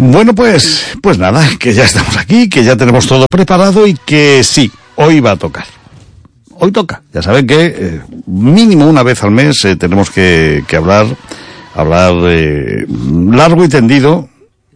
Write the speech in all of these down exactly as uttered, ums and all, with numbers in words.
Bueno, pues, pues nada, que ya estamos aquí, que ya tenemos todo preparado y que sí, hoy va a tocar. Hoy toca. Ya saben que eh, mínimo una vez al mes eh, tenemos que, que hablar, hablar eh, largo y tendido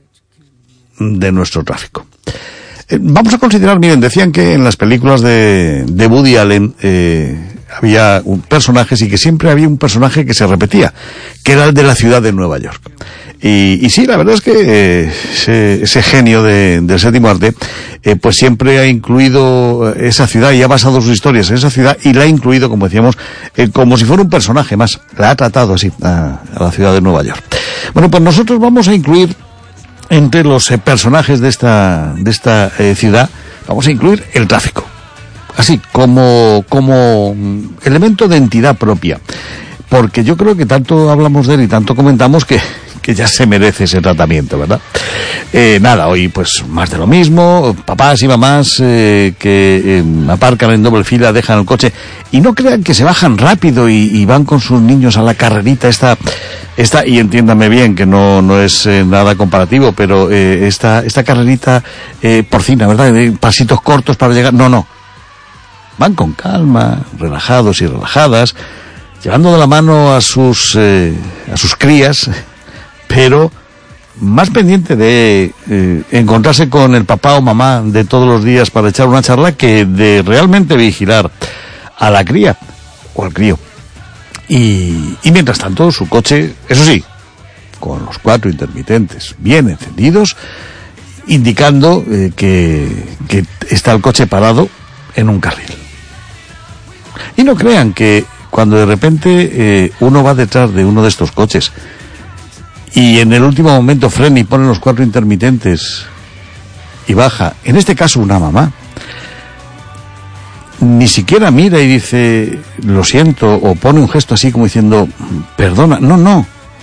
de nuestro tráfico. Eh, vamos a considerar, miren, decían que en las películas de, de Woody Allen eh, había un personajes y que siempre había un personaje que se repetía, que era el de la ciudad de Nueva York. Y, y sí, la verdad es que eh, ese, ese genio de, del séptimo arte, eh, pues siempre ha incluido esa ciudad y ha basado sus historias en esa ciudad y la ha incluido, como decíamos, eh, como si fuera un personaje más. La ha tratado así a, a la ciudad de Nueva York. Bueno, pues nosotros vamos a incluir entre los eh, personajes de esta, de esta eh, ciudad, vamos a incluir el tráfico. Así, como, como elemento de entidad propia. Porque yo creo que tanto hablamos de él y tanto comentamos que, que ya se merece ese tratamiento, ¿verdad? Eh, nada, hoy pues más de lo mismo, papás y mamás eh, que eh, aparcan en doble fila, dejan el coche y no crean que se bajan rápido y, y van con sus niños a la carrerita esta, esta y entiéndame bien que no, no es eh, nada comparativo, pero eh, esta, esta carrerita eh, porcina, ¿verdad? De pasitos cortos para llegar, no, no. Van con calma, relajados y relajadas, llevando de la mano a sus eh, a sus crías, pero más pendiente de eh, encontrarse con el papá o mamá de todos los días para echar una charla que de realmente vigilar a la cría o al crío. Y, y mientras tanto su coche, eso sí, con los cuatro intermitentes bien encendidos, indicando eh, que, que está el coche parado en un carril. Y no crean que cuando de repente eh, uno va detrás de uno de estos coches y en el último momento frena y pone los cuatro intermitentes y baja, en este caso una mamá, ni siquiera mira y dice lo siento o pone un gesto así como diciendo perdona, no, no.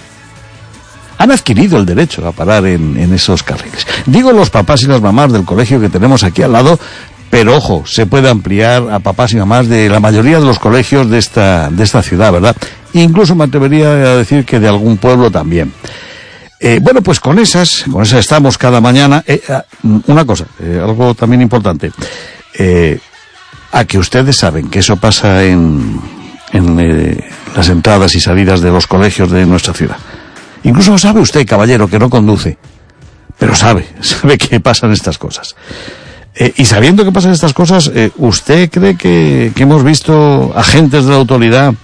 Han adquirido el derecho a parar en, en esos carriles. Digo los papás y las mamás del colegio que tenemos aquí al lado, pero ojo, se puede ampliar a papás y mamás de la mayoría de los colegios de esta, de esta ciudad, ¿verdad? Incluso me atrevería a decir que de algún pueblo también. Eh, bueno, pues con esas, con esas estamos cada mañana. Eh, una cosa, eh, algo también importante. Eh, a que ustedes saben que eso pasa en, en eh, las entradas y salidas de los colegios de nuestra ciudad. Incluso sabe usted, caballero, que no conduce, pero sabe, sabe que pasan estas cosas. Eh, y sabiendo que pasan estas cosas, eh, ¿usted cree que, que hemos visto agentes de la autoridad,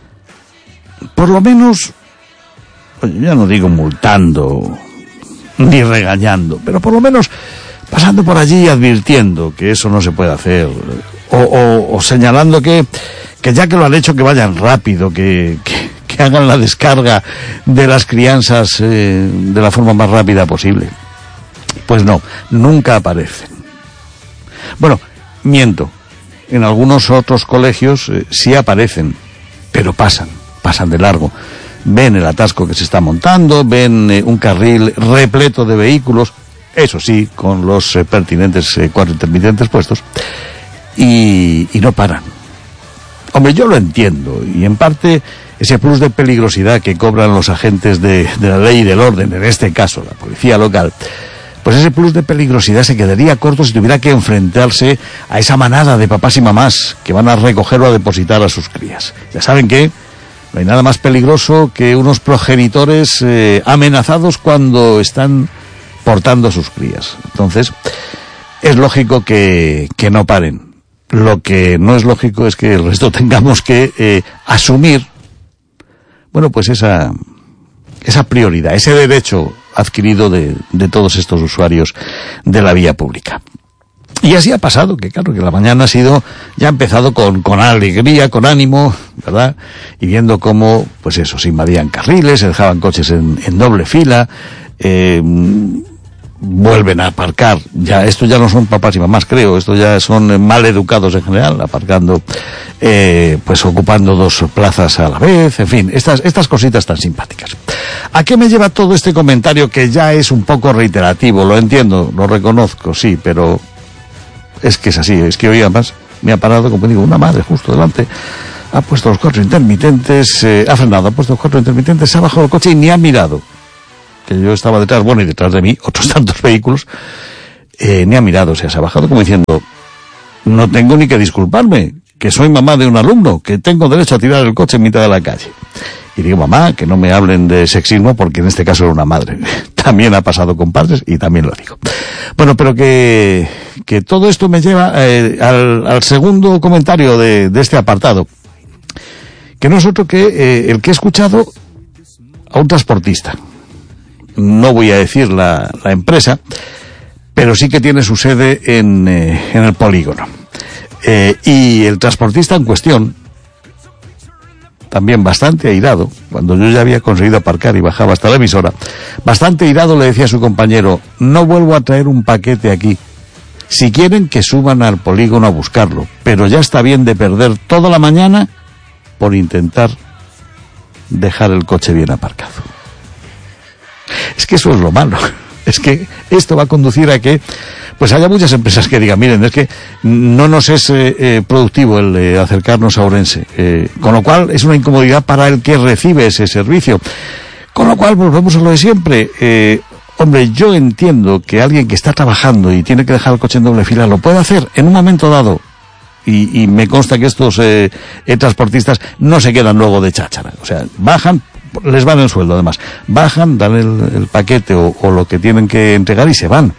por lo menos, oye, ya no digo multando, ni regañando, pero por lo menos pasando por allí y advirtiendo que eso no se puede hacer, o, o, o señalando que, que ya que lo han hecho, que vayan rápido, que, que, que hagan la descarga de las crianzas eh, de la forma más rápida posible? Pues no, nunca aparecen. Bueno, miento, en algunos otros colegios eh, sí aparecen, pero pasan, pasan de largo. Ven el atasco que se está montando, ven eh, un carril repleto de vehículos, eso sí, con los eh, pertinentes eh, cuatro intermitentes puestos, y, y no paran. Hombre, yo lo entiendo, y en parte ese plus de peligrosidad que cobran los agentes de, de la ley y del orden, en este caso la policía local, pues ese plus de peligrosidad se quedaría corto si tuviera que enfrentarse a esa manada de papás y mamás que van a recoger o a depositar a sus crías. Ya saben que no hay nada más peligroso que unos progenitores eh, amenazados cuando están portando a sus crías. Entonces, es lógico que, que no paren. Lo que no es lógico es que el resto tengamos que eh, asumir, bueno, pues esa, esa prioridad, ese derecho adquirido de, de todos estos usuarios de la vía pública. Y así ha pasado, que claro, que la mañana ha sido, ya ha empezado con, con alegría, con ánimo, ¿verdad? Y viendo cómo, pues eso, se invadían carriles, se dejaban coches en, en doble fila, eh, vuelven a aparcar, ya, esto ya no son papás y mamás, creo, esto ya son mal educados en general, aparcando, eh, pues ocupando dos plazas a la vez, en fin, estas, estas cositas tan simpáticas. ¿A qué me lleva todo este comentario que ya es un poco reiterativo? Lo entiendo, lo reconozco, sí, pero es que es así, es que hoy además me ha parado, como digo, una madre justo delante, ha puesto los cuatro intermitentes, eh, ha frenado, ha puesto los cuatro intermitentes, se ha bajado el coche y ni ha mirado. que yo estaba detrás, bueno, y detrás de mí, otros tantos vehículos, eh, ni ha mirado, o sea, se ha bajado como diciendo, no tengo ni que disculparme, que soy mamá de un alumno, que tengo derecho a tirar el coche en mitad de la calle. Y digo, mamá, que no me hablen de sexismo, porque en este caso era una madre. También ha pasado con padres y también lo digo. Bueno, pero que, que todo esto me lleva eh, al, al segundo comentario de, de este apartado, que no es otro que eh, el que he escuchado a un transportista. No voy a decir la, la empresa, pero sí que tiene su sede en, eh, en el polígono. Eh, y el transportista en cuestión, también bastante airado, cuando yo ya había conseguido aparcar y bajaba hasta la emisora, bastante airado le decía a su compañero, no vuelvo a traer un paquete aquí. Si quieren que suban al polígono a buscarlo, pero ya está bien de perder toda la mañana por intentar dejar el coche bien aparcado. Es que eso es lo malo. Es que esto va a conducir a que pues haya muchas empresas que digan, miren, es que no nos es eh, eh, productivo el eh, acercarnos a Ourense, eh, con lo cual es una incomodidad para el que recibe ese servicio. Con lo cual volvemos a lo de siempre. Eh, hombre, yo entiendo que alguien que está trabajando y tiene que dejar el coche en doble fila lo puede hacer en un momento dado. Y, y me consta que estos eh, eh, transportistas no se quedan luego de cháchara. O sea, bajan, les van el sueldo además. Bajan, dan el, el paquete o, o lo que tienen que entregar y se van.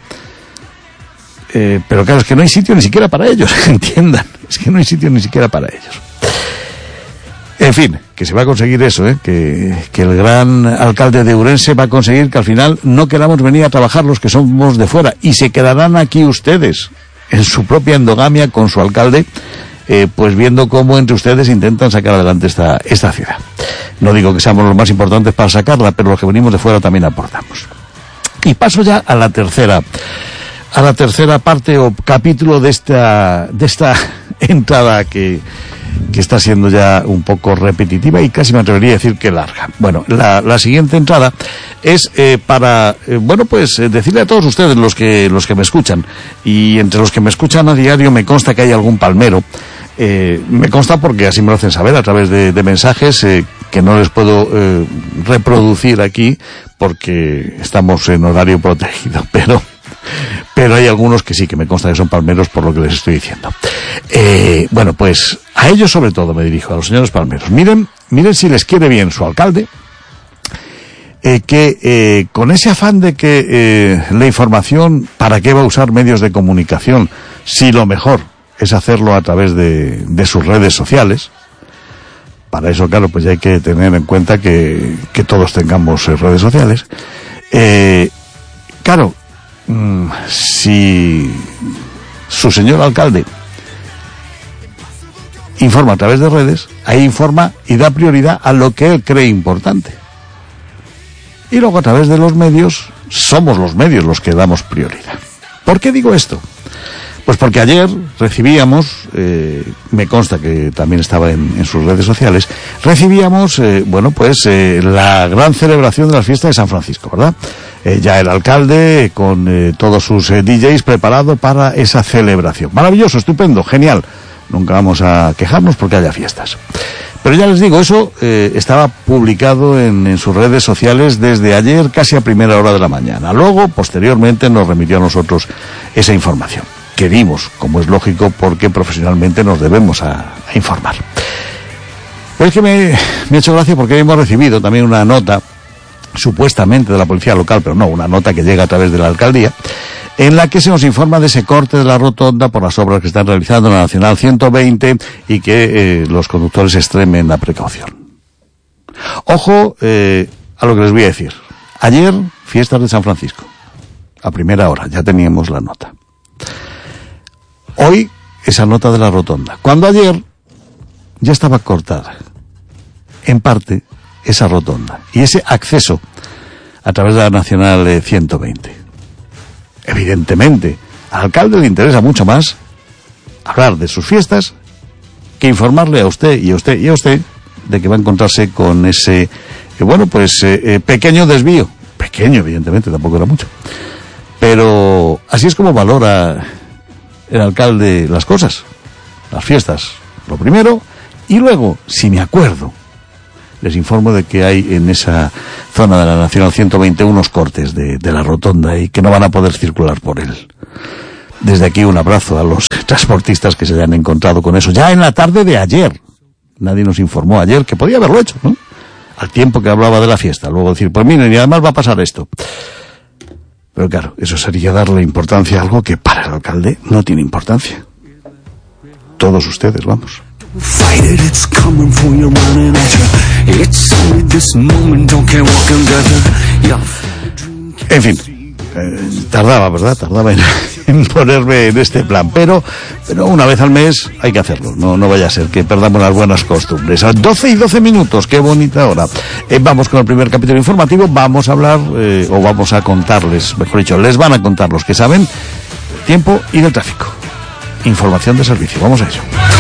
Eh, pero claro, es que no hay sitio ni siquiera para ellos, entiendan. Es que no hay sitio ni siquiera para ellos. En fin, que se va a conseguir eso, ¿eh? que, que el gran alcalde de Ourense va a conseguir que al final no queramos venir a trabajar los que somos de fuera. Y se quedarán aquí ustedes, en su propia endogamia con su alcalde, eh, pues viendo cómo entre ustedes intentan sacar adelante esta, esta ciudad. No digo que seamos los más importantes para sacarla, pero los que venimos de fuera también aportamos. Y paso ya a la tercera, a la tercera parte o capítulo de esta, de esta entrada que, que está siendo ya un poco repetitiva y casi me atrevería a decir que larga. Bueno, la, la siguiente entrada es eh, para, eh, bueno, pues eh, decirle a todos ustedes, los que, los que me escuchan, y entre los que me escuchan a diario me consta que hay algún palmero. Eh, me consta porque así me lo hacen saber a través de, de mensajes eh, que no les puedo eh, reproducir aquí porque estamos en horario protegido, pero pero hay algunos que sí, que me consta que son palmeros por lo que les estoy diciendo. Eh, bueno, pues a ellos sobre todo me dirijo, a los señores palmeros. Miren, miren si les quiere bien su alcalde, eh, que eh, con ese afán de que eh, la información, ¿para qué va a usar medios de comunicación si lo mejor es hacerlo a través de, de sus redes sociales? Para eso, claro, pues ya hay que tener en cuenta que, que todos tengamos eh, redes sociales. Eh, claro, mmm, si su señor alcalde informa a través de redes, ahí informa y da prioridad a lo que él cree importante. Y luego a través de los medios, somos los medios los que damos prioridad. ¿Por qué digo esto? Pues porque ayer recibíamos, eh, me consta que también estaba en, en sus redes sociales, recibíamos, eh, bueno, pues eh, la gran celebración de las fiestas de San Francisco, ¿verdad? Eh, ya el alcalde con eh, todos sus eh, D Js preparado para esa celebración. Maravilloso, estupendo, genial. Nunca vamos a quejarnos porque haya fiestas. Pero ya les digo, eso eh, estaba publicado en, en sus redes sociales desde ayer casi a primera hora de la mañana. Luego, posteriormente, nos remitió a nosotros esa información que dimos, como es lógico, porque profesionalmente nos debemos a, a informar. Pero es que me, me ha hecho gracia porque hemos recibido también una nota, supuestamente de la policía local, pero no, una nota que llega a través de la alcaldía, en la que se nos informa de ese corte de la rotonda por las obras que están realizando en la Nacional ciento veinte y que eh, los conductores extremen la precaución. Ojo eh, a lo que les voy a decir. Ayer, fiestas de San Francisco, a primera hora, ya teníamos la nota. Hoy, esa nota de la rotonda. Cuando ayer ya estaba cortada, en parte, esa rotonda y ese acceso a través de la Nacional ciento veinte. Evidentemente, al alcalde le interesa mucho más hablar de sus fiestas que informarle a usted y a usted y a usted de que va a encontrarse con ese, eh, bueno, pues eh, eh, pequeño desvío. Pequeño, evidentemente, tampoco era mucho. Pero así es como valora el alcalde las cosas, las fiestas, lo primero, y luego, si me acuerdo, les informo de que hay en esa zona de la Nacional ciento veinte unos cortes de, de la rotonda y que no van a poder circular por él. Desde aquí un abrazo a los transportistas que se hayan encontrado con eso. Ya en la tarde de ayer, nadie nos informó ayer que podía haberlo hecho, ¿no? Al tiempo que hablaba de la fiesta. Luego decir, pues miren, y además va a pasar esto. Pero claro, eso sería darle importancia a algo que para el alcalde no tiene importancia. Todos ustedes, vamos. En fin, eh, tardaba, ¿verdad? Tardaba en, en ponerme en este plan, pero pero una vez al mes hay que hacerlo, no no vaya a ser que perdamos las buenas costumbres. A doce y doce minutos, qué bonita hora. Eh, vamos con el primer capítulo informativo, vamos a hablar, eh, o vamos a contarles, mejor dicho, les van a contar los que saben, tiempo y del tráfico. Información de servicio, vamos a ello.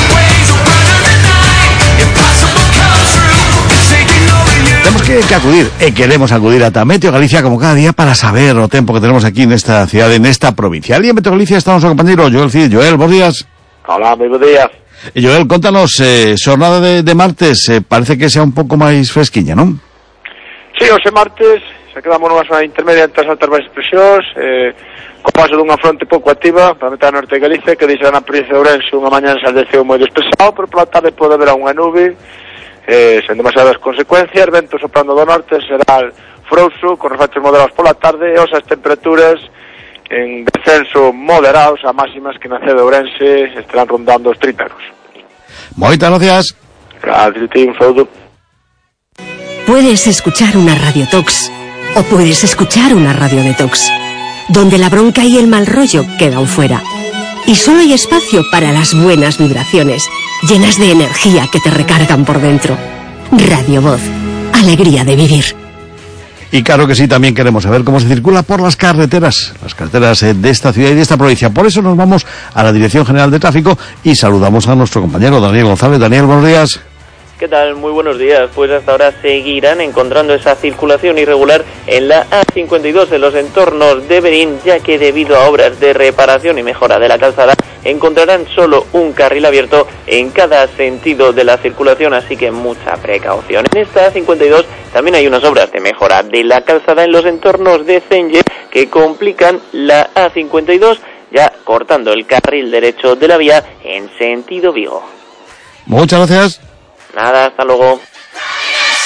Tenemos que, que acudir, eh, queremos acudir a Meteo Galicia como cada día para saber o tiempo que tenemos aquí en esta ciudad, en esta provincia. Y en Meteo Galicia está nuestro compañero Joel Cid. Joel, buenos días. Hola, muy buenos días. Eh, Joel, contanos, eh, jornada de, de martes, eh, parece que sea un pouco máis fresquiña, non? Sí, hoxe martes, se quedamos nunha zona intermedia entre as altas baixas presións, eh, co paso dunha fronte pouco activa para meter a norte de Galicia, que deixa na provincia de Ourense unha mañá ensaldeceu moi despesado, pero pola tarde pode haber unha nube, eh, sen demasiadas consecuencias, vento soprando do norte, será frouxo, con refachos moderados pola tarde, e as temperaturas en descenso moderados a máximas que na cidade de Ourense estarán rondando os trinta graus. Moitas gracias. Gracias, tío, un saludo. Puedes escuchar una Radio Tox o puedes escuchar una Radio Detox, donde la bronca y el mal rollo quedan fuera. Y solo hay espacio para las buenas vibraciones, llenas de energía que te recargan por dentro. Radio Voz, alegría de vivir. Y claro que sí, también queremos saber cómo se circula por las carreteras, las carreteras de esta ciudad y de esta provincia. Por eso nos vamos a la Dirección General de Tráfico y saludamos a nuestro compañero Daniel González. Daniel, buenos días. ¿Qué tal? Muy buenos días. Pues hasta ahora seguirán encontrando esa circulación irregular en la A cincuenta y dos de los entornos de Berín, ya que debido a obras de reparación y mejora de la calzada encontrarán solo un carril abierto en cada sentido de la circulación, así que mucha precaución. En esta A cincuenta y dos también hay unas obras de mejora de la calzada en los entornos de Cenlle que complican la A cincuenta y dos, ya cortando el carril derecho de la vía en sentido Vigo. Muchas gracias. Nada, hasta luego.